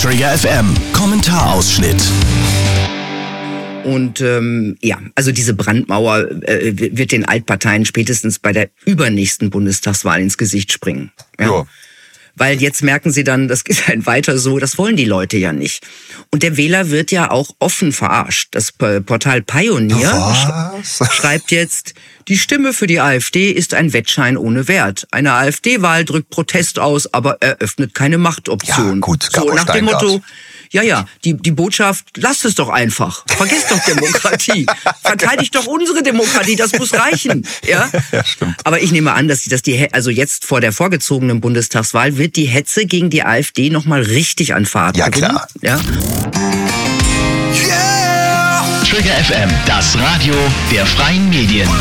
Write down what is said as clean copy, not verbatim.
Trigger FM, Kommentarausschnitt. Und also diese Brandmauer wird den Altparteien spätestens bei der übernächsten Bundestagswahl ins Gesicht springen. Ja. Weil jetzt merken sie dann, das geht halt weiter so, das wollen die Leute ja nicht. Und der Wähler wird ja auch offen verarscht. Das Portal Pioneer schreibt jetzt, die Stimme für die AfD ist ein Wettschein ohne Wert. Eine AfD-Wahl drückt Protest aus, aber eröffnet keine Machtoption. Ja, gut, so nach dem Motto, die Botschaft, lasst es doch einfach. Vergesst doch Demokratie. Verteidigt doch unsere Demokratie, das muss reichen. Ja, stimmt. Aber ich nehme an, dass also jetzt vor der vorgezogenen Bundestagswahl wird die Hetze gegen die AfD nochmal richtig an Fahrt gewinnen. Klar. Ja. Trigger FM, das Radio der freien Medien.